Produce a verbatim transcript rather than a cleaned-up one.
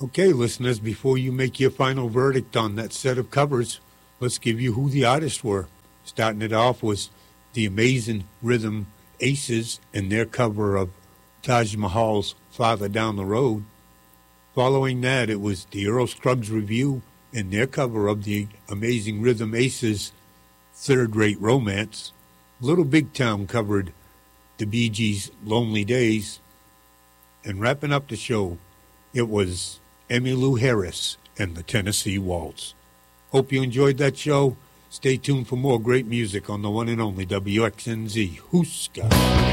Okay, listeners, before you make your final verdict on that set of covers, let's give you who the artists were. Starting it off was the Amazing Rhythm Aces and their cover of Taj Mahal's Farther Down the Road. Following that, it was the Earl Scruggs Review and their cover of the Amazing Rhythm Aces' Third Rate Romance. Little Big Town covered the Bee Gees' Lonely Days. And wrapping up the show, it was Emmylou Harris and the Tennessee Waltz. Hope you enjoyed that show. Stay tuned for more great music on the one and only W X N Z. Hooska.